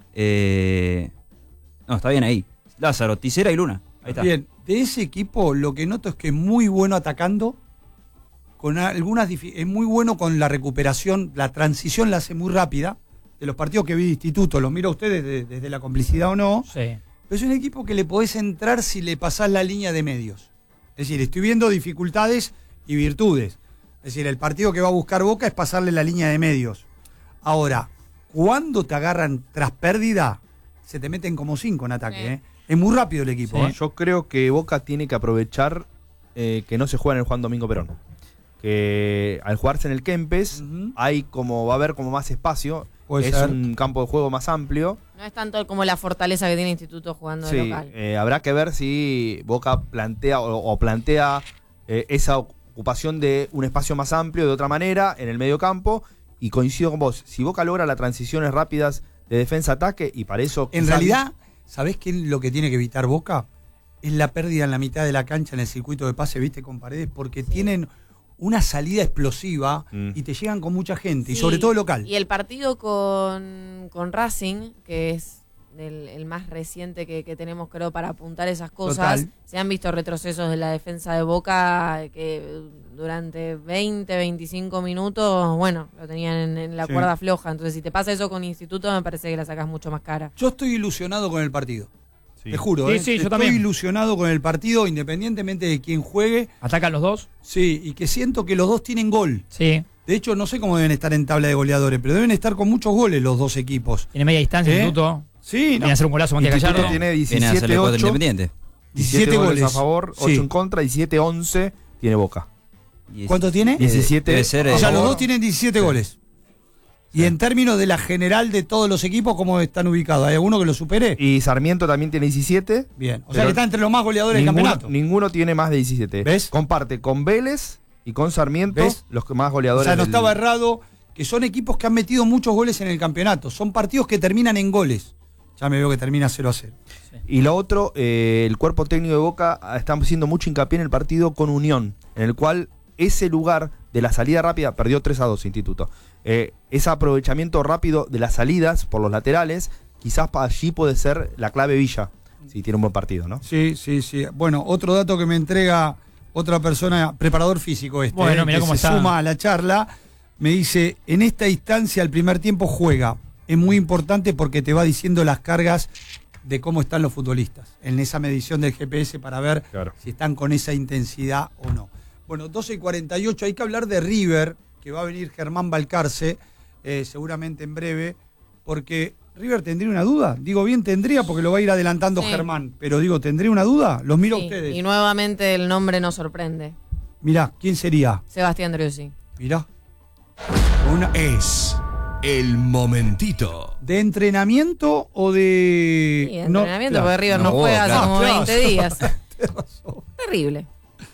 no, está bien ahí, Lázaro, Tisera y Luna, ahí está. Bien, de ese equipo lo que noto es que es muy bueno atacando, con es muy bueno con la recuperación, la transición la hace muy rápida. De los partidos que vi de instituto, los miro a ustedes desde la complicidad o no, Sí. pero es un equipo que le podés entrar si le pasás la línea de medios. Es decir, estoy viendo dificultades y virtudes. Es decir, el partido que va a buscar Boca es pasarle la línea de medios. Ahora, cuando te agarran tras pérdida, se te meten como 5 en ataque. Sí. ¿Eh? Es muy rápido el equipo. ¿eh? Yo creo que Boca tiene que aprovechar que no se juega en el Juan Domingo Perón. Que al jugarse en el Kempes Ujú. va a haber como más espacio. Puede es ser. un campo de juego más amplio. No es tanto como la fortaleza que tiene Instituto jugando de Sí, local. habrá que ver si Boca plantea o plantea esa ocupación de un espacio más amplio de otra manera en el medio campo. Y coincido con vos, si Boca logra las transiciones rápidas de defensa-ataque, y para eso... En realidad, ¿sabés qué es lo que tiene que evitar Boca? Es la pérdida en la mitad de la cancha en el circuito de pase, viste, con Paredes, porque tienen una salida explosiva y te llegan con mucha gente, y Sí, sobre todo local. Y el partido con Racing, que es el más reciente que tenemos, creo, para apuntar esas cosas. Total. Se han visto retrocesos de la defensa de Boca que durante 20, 25 minutos, bueno, lo tenían en la Sí. cuerda floja. Entonces, si te pasa eso con Instituto, me parece que la sacas mucho más cara. Yo estoy ilusionado con el partido. Sí. Te juro, Sí, sí, yo estoy también. ilusionado con el partido, independientemente de quién juegue. ¿Atacan los dos? Sí, y que siento que los dos tienen gol. Sí. De hecho, no sé cómo deben estar en tabla de goleadores, pero deben estar con muchos goles los dos equipos. Tiene media distancia, ¿Eh? Instituto. Sí, Viene a hacer un golazo Matías Instituto Gallardo. tiene Viene a hacerle 4 17-8, Independiente. 17 goles a goles. favor, 8 Sí. en contra, 17-11 tiene Boca. ¿Cuánto tiene? 17 Debe ser, O sea, los favor. dos tienen 17 goles. Y en términos de la general de todos los equipos, ¿cómo están ubicados? ¿Hay alguno que lo supere? Y Sarmiento también tiene 17. Bien. O sea, Pero que está entre los más goleadores del campeonato. Ninguno tiene más de 17. ¿Ves? Comparte con Vélez y con Sarmiento ¿Ves? los que más O goleadores. sea, no del- estaba errado, que son equipos que han metido muchos goles en el campeonato. Son partidos que terminan en goles. Ya me veo que termina 0-0. Y lo otro, el cuerpo técnico de Boca está haciendo mucho hincapié en el partido con Unión, en el cual ese lugar de la salida rápida perdió 3-2 Instituto. Ese aprovechamiento rápido de las salidas por los laterales, quizás para allí puede ser la clave Villa, si tiene un buen partido, ¿no? Sí, sí, sí. Bueno, otro dato que me entrega otra persona, preparador físico Bueno, mirá que cómo se está. suma a la charla, me dice, en esta instancia el primer tiempo juega. Es muy importante porque te va diciendo las cargas de cómo están los futbolistas en esa medición del GPS para ver Claro. si están con esa intensidad o no. Bueno, 12:48, hay que hablar de River, que va a venir Germán Balcarce, seguramente en breve, porque River tendría una duda. Digo bien tendría porque lo va a ir adelantando Sí. Germán, pero digo, ¿tendría una duda? Los miro a Sí, ustedes. y nuevamente el nombre nos sorprende. Mirá, ¿quién sería? Sebastián Driussi. Mirá. Una, Es el momentito. ¿de entrenamiento o de...? Sí, de No, entrenamiento, claro. porque River no, No, juega hace claro. como Claro, 20 días. Tenés razón. Terrible.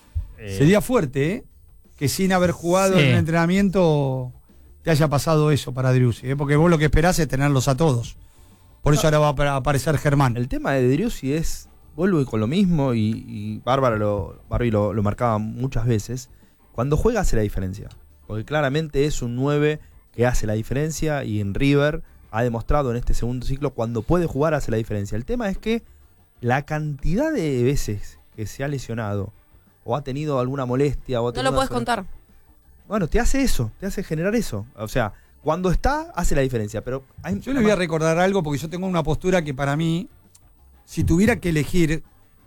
Sería fuerte, ¿eh? Que sin haber jugado Sí. en el entrenamiento te haya pasado eso para Driussi, ¿eh? Porque vos lo que esperás es tenerlos a todos. Por eso ahora va a aparecer Germán. El tema de Driussi es, vuelvo con lo mismo, y Barbie lo marcaba muchas veces, cuando juega hace la diferencia. Porque claramente es un 9 que hace la diferencia, y en River ha demostrado en este segundo ciclo, cuando puede jugar hace la diferencia. El tema es que la cantidad de veces que se ha lesionado, o ha tenido alguna molestia, o ha No tenido lo puedes una- contar. Bueno, te hace eso, te hace generar eso. O sea, cuando está, hace la diferencia. Pero Yo le voy a recordar algo porque yo tengo una postura que para mí, si tuviera que elegir,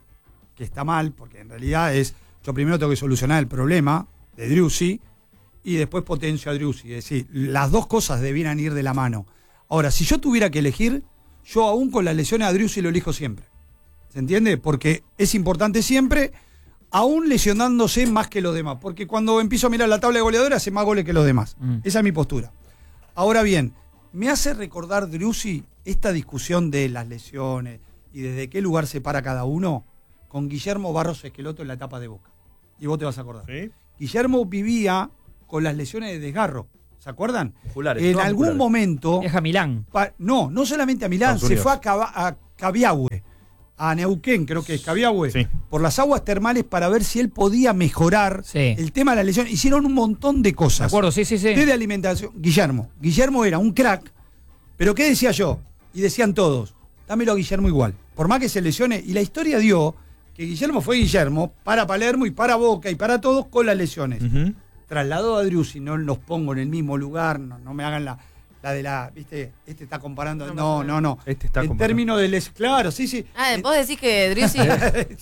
que está mal, porque en realidad es, yo primero tengo que solucionar el problema de Driussi y después potencio a Driussi. Es decir, las dos cosas debieran ir de la mano. Ahora, si yo tuviera que elegir, yo aún con las lesiones a Driussi lo elijo siempre. ¿Se entiende? Porque es importante siempre, aún lesionándose más que los demás. Porque cuando empiezo a mirar la tabla de goleadores, hace más goles que los demás. Esa es mi postura. Ahora bien, me hace recordar, Driussi, esta discusión de las lesiones y desde qué lugar se para cada uno con Guillermo Barros Esqueloto en la etapa de Boca. Y vos te vas a acordar. Guillermo vivía con las lesiones de desgarro. ¿Se acuerdan? Musculares, En todas algún musculares. momento, Viaja a Milán. no solamente a Milán, Estados se Unidos. fue a Cabiahue, a Neuquén, creo que es Cabiahue, Sí. por las aguas termales para ver si él podía mejorar Sí. el tema de la lesión. Hicieron un montón de ¿De cosas. acuerdo? Sí, sí, sí. Desde alimentación. Guillermo era un crack, pero ¿qué decía yo? Y decían todos, dámelo a Guillermo igual. Por más que se lesione. Y la historia dio que Guillermo fue Guillermo para Palermo y para Boca y para todos con las lesiones. Ujú. Trasladó a Driussi, no los pongo en el mismo lugar, no me hagan la de la, ¿viste? Este está comparando. No. Este está en comparando. términos de claro, sí. Ah, vos decís que Driussi